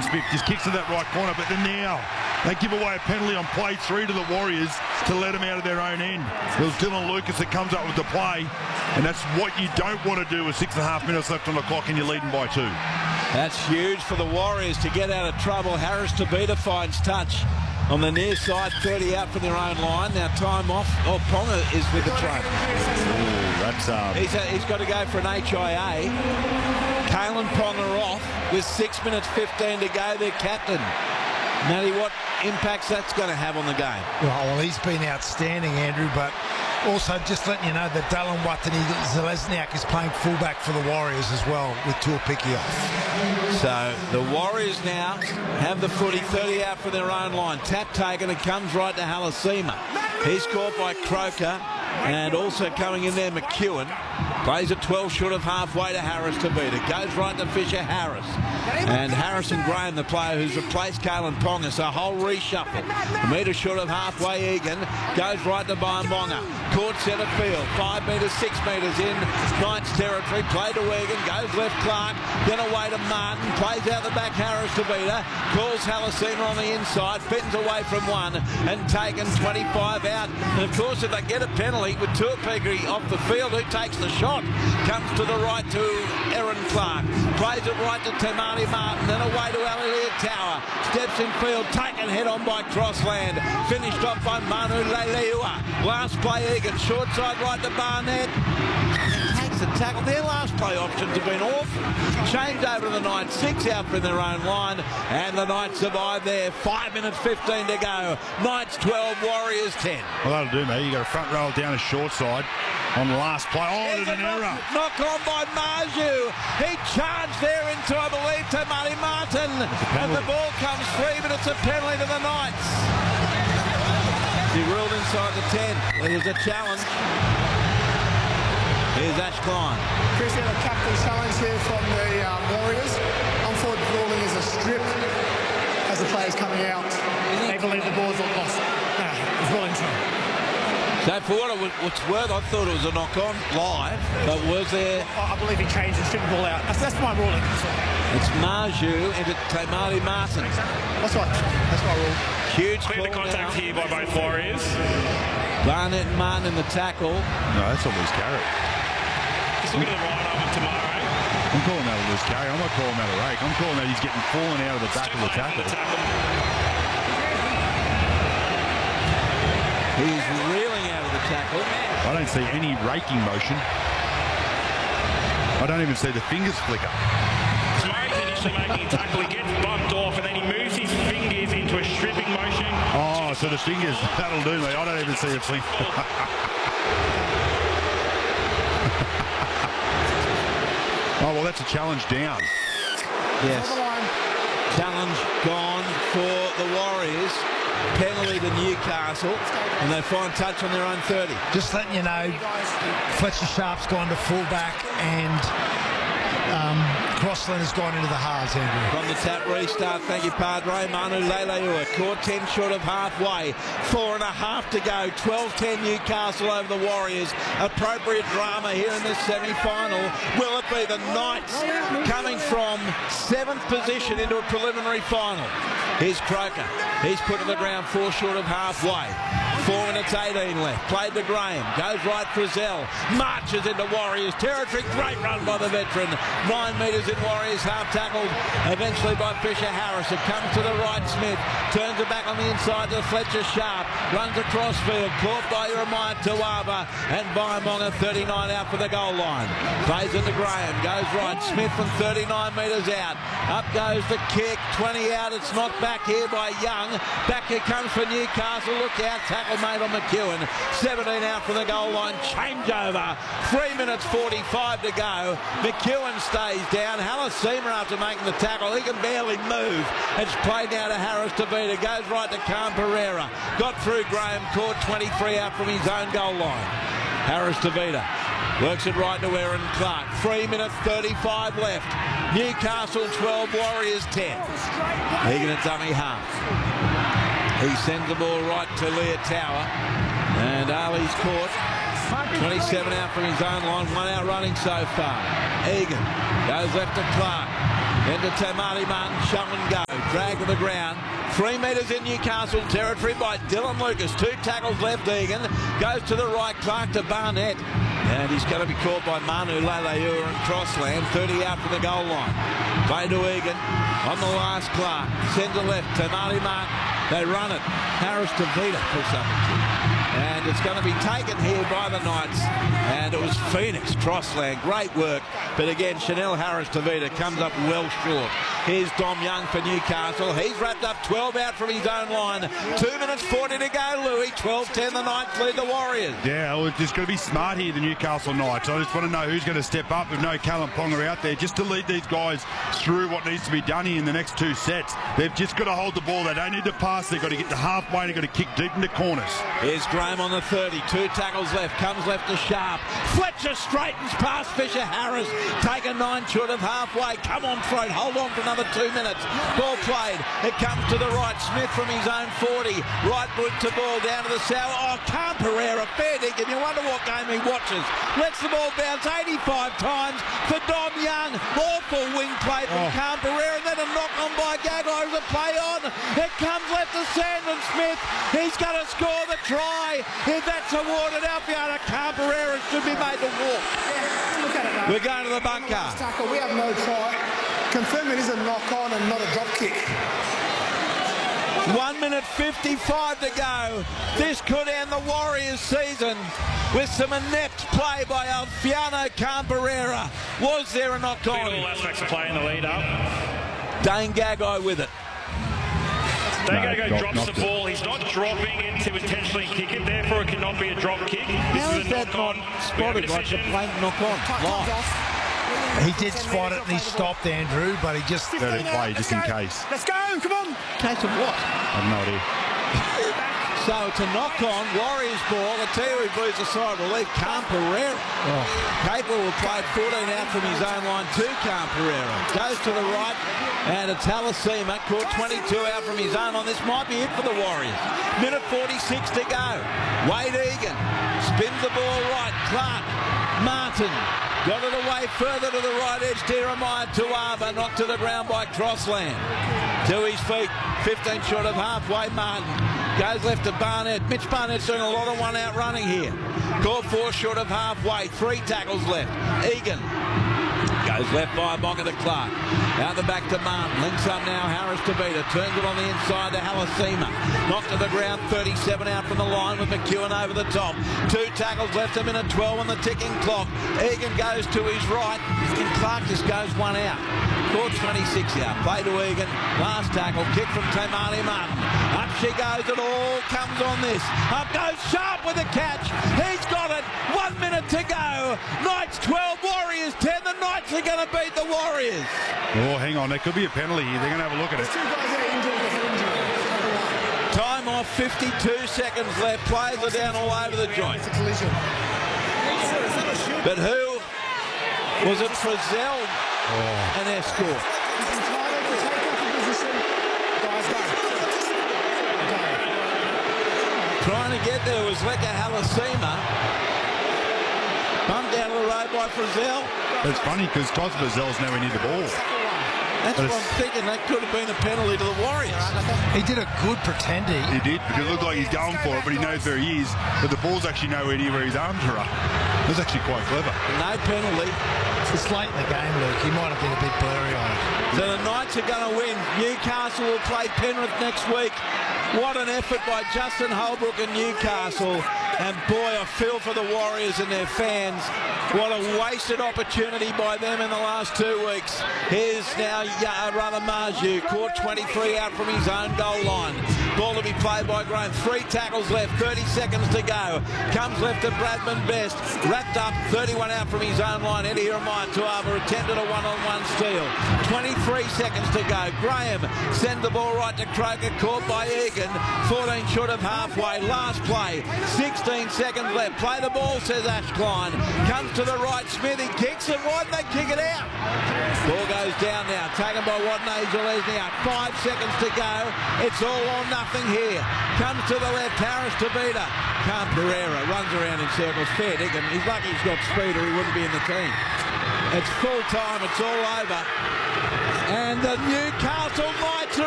Smith just kicks to that right corner, but then now they give away a penalty on play 3 to the Warriors to let them out of their own end. It was Dylan Lucas that comes up with the play, and that's what you don't want to do with 6.5 minutes left on the clock and you're leading by 2. That's huge for the Warriors to get out of trouble. Harris Tavita finds touch on the near side, 30 out from their own line. Now time off. Oh, Ponga is with the train. He's got to go for an HIA. Kalen Ponga off with 6 minutes 15 to go, their captain. Matty, what impacts that's going to have on the game? Well, he's been outstanding, Andrew, but also just letting you know that Dylan Watani-Zelezniak is playing fullback for the Warriors as well with Tuapiki off. So the Warriors now have the footy, 30 out for their own line. Tap taken, it comes right to Halasima. He's caught by Croker, and also coming in there, McEwen. Plays it 12 short of halfway to Harris Tavita. Goes right to Fisher Harris. And Harrison Graham, the player who's replaced Kalen Ponga. So a whole reshuffle. A metre short of halfway, Egan. Goes right to Bonga. Caught centre field. 5 metres, 6 metres in Knights territory. Played to Egan. Goes left Clark. Then away to Martin. Plays out the back Harris Tavita. Calls Halasima on the inside. Fitton's away from one. And taken 25 out. And of course, if they get a penalty with Tuapiki off the field, who takes the shot? Comes to the right to Aaron Clark. Plays it right to Tamati Martin. Then away to Alilia Tower. Steps in field. Taken head on by Crossland. Finished off by Manu Leilua. Last play Egan. Short side right to Barnett. Takes the tackle. Their last play options have been awful. Change over to the Knights. 6 out from their own line. And the Knights survive there. 5 minutes 15 to go. Knights 12, Warriors 10. Well, that'll do, mate. You got a front roll down a short side on the last play. Oh, there's an error. Knock on by Marju. He charged there into, I believe, Tamati Martin. And the ball comes free, but it's a penalty to the Knights. He ruled inside the 10. There's a challenge. Here's Ash Klein. Chris, a captain's challenge here from the Warriors. Unfortunately, ruling is a strip as the player's coming out. They believe the ball's not lost. No, it's well in trouble. So for what it's worth, I thought it was a knock-on live, but was there... I believe he changed and stripped the ball out. That's my ruling. It's Marju into Tamati Martin. That's right. That's my rule. Huge clear the contact here by both Warriors. Barnett and Martin in the tackle. No, that's a loose carry. Just look at the right arm of tomorrow. I'm calling that a loose carry. I'm not calling that a rake. I'm calling that he's getting fallen out of the back of the tackle. He's reeling out of the tackle. I don't see any raking motion. I don't even see the fingers flicker. Tomorrow's initially making a tackle. He gets bumped off and then he moves his fingers into a stripping motion. Oh, so the fingers, that'll do me. I don't even see a fling. Oh, well, that's a challenge down. Yes. Challenge gone for the Warriors. Penalty to Newcastle, and they find touch on their own 30. Just letting you know, Fletcher Sharp's gone to fullback and Crossland has gone into the halves, Andrew. From the tap restart, thank you, Padre. Manu Leilua caught 10 short of halfway. 4.5 to go. 12-10 Newcastle over the Warriors. Appropriate drama here in this semi-final. Will it be the Knights coming from 7th position into a preliminary final? Here's Croker. He's put to the ground 4 short of halfway. 4 minutes 18 left. Played to Graham. Goes right for Zell. Marches into Warriors territory. Great run by the veteran. 9 metres in Warriors half tackled eventually by Fisher Harris. It comes to the right. Smith turns it back on the inside to Fletcher Sharp. Runs across field. Caught by Jeremiah Tuaba. And Baimonga 39 out for the goal line. Plays into Graham. Goes right. Smith from 39 metres out. Up goes the kick. 20 out. It's knocked back here by Young. Back here comes for Newcastle. Look out. Tackle made on McEwen. 17 out for the goal line. Changeover. 3 minutes 45 to go. McEwen stays down. Halasima after making the tackle. He can barely move. It's played now to Harris Tavita. Goes right to Khan Pereira. Got through Graham. Caught 23 out from his own goal line. Harris Tavita works it right to Aaron Clark. 3 minutes 35 left. Newcastle 12, Warriors 10. Egan at dummy half. He sends the ball right to Leah Tower. And Ali's caught. 27 out from his own line. 1 out running so far. Egan goes left to Clark. Then to Tamati Martin. Show and go. Dragged to the ground. 3 metres in Newcastle territory by Dylan Lucas. 2 tackles left. Egan goes to the right. Clark to Barnett. And he's going to be caught by Manu Leilua and Crossland. 30 out from the goal line. Play to Egan. On the last, Clark. Sends it left to Marty Martin. They run it. Harris to Vita puts up a kick. And it's going to be taken here by the Knights. And it was Phoenix Crossland. Great work. But again, Chanel Harris-Tavita comes up well short. Here's Dom Young for Newcastle. He's wrapped up 12 out from his own line. 2 minutes 40 to go, Louis. 12-10 the Knights lead the Warriors. Yeah, well, it's just going to be smart here, the Newcastle Knights. I just want to know who's going to step up with no Callum Ponga out there just to lead these guys through what needs to be done here in the next 2 sets. They've just got to hold the ball. They don't need to pass. They've got to get to halfway and they've got to kick deep into corners. Here's Graham on the 30. 2 tackles left. Comes left to Sharp. Fletcher straightens past Fisher Harris. Taken 9 short of halfway. Come on, Throat. Hold on for another 2 minutes. Ball played. It comes to the right. Smith from his own 40. Right boot to ball down to the south. Oh, Carl Pereira. Fair dinkum. You wonder what game he watches. Lets the ball bounce 85 times for Dom Young. Awful wing play from Carl Pereira. And then a knock on by Gagai as a play on. It comes left to Sandon Smith. He's going to score the try. If that's awarded, Alfiona Carl Pereira should be made to walk. Look at it, mate. We're going to the bunker. We have no try. Confirm it is a knock-on and not a drop kick. 1 minute 55 to go. This could end the Warriors season with some inept play by Alfiano Camperera. Was there a knock-on? All aspects of play in the lead-up. Dane Gagai with it. Gagai drops the ball. He's not dropping it to intentionally kick it. Therefore, it cannot be a drop kick. How is that not spotted like a plain knock-on? He did spot it and he stopped, Andrew, but he just let it play just in case. Let's go, come on. Case of what? I have no idea. So it's a knock-on, Warriors ball. I tell you who blues the side relief, Carl Pereira. Capel will play 14 out from his own line to Carl Pereira. Goes to the right, and it's Halasima. Caught 22 out from his own line. This might be it for the Warriors. Minute 46 to go. Wade Egan spins the ball right. Clark, Martin. Got it away further to the right edge. Jeremiah Tuaba knocked to the ground by Crossland. To his feet, 15 short of halfway. Martin goes left to Barnett. Mitch Barnett's doing a lot of one-out running here. Caught 4 short of halfway. 3 tackles left. Egan goes left by Bonga to Clark. Out the back to Martin. Links up now. Harris to Vita. Turns it on the inside to Halasima. Knocked to the ground. 37 out from the line with McEwen over the top. 2 tackles left. A minute 12 on the ticking clock. Egan goes to his right. And Clark just goes 1 out. Caught 26 out. Play to Egan. Last tackle. Kick from Tamani Martin. Up she goes. It all comes on this. Up goes Sharp with a catch. He's got it. 1 minute to go. Knights 12. Warriors 10. The Knights are going to beat the Warriors. Oh, hang on. There could be a penalty here. They're going to have a look at it. Time off, 52 seconds left. Players are down all over the joint. But who? Was it Frizzell? An escort. Trying to get there was Leka Halasima. Bumped out of the road by Frizzell. It's funny because Toz Frizzell's nowhere near the ball. That's what I'm thinking. That could have been a penalty to the Warriors. he did a good pretender. He did, because it looked like he's going for it, but he knows where he is. But the ball's actually nowhere near where his arms are up. It was actually quite clever. No penalty. It's late in the game, Luke. He might have been a bit blurry on it. So the Knights are going to win. Newcastle will play Penrith next week. What an effort by Justin Holbrook and Newcastle. And boy, I feel for the Warriors and their fans. What a wasted opportunity by them in the last 2 weeks. Here's now Radamaju, caught 23 out from his own goal line. Ball to be played by Graham. 3 tackles left, 30 seconds to go. Comes left to Bradman Best. Wrapped up, 31 out from his own line. Eddie Jeremiah Tuava attempted a one-on-one steal. 23 seconds to go. Graham sends the ball right to Croker, caught by Egan. 14 short of halfway. Last play, 16 seconds left. Play the ball, says Ash Klein. Comes to the right, Smithy kicks it. Why didn't they kick it out? Ball goes down now, taken by Wadney Zalesny. 5 seconds to go. It's all or nothing here. Comes to the left, Harris to Vita. Pereira runs around in circles. Fair dinkum. He's lucky he's got speed or he wouldn't be in the team. It's full time. It's all over. And the Newcastle Knights are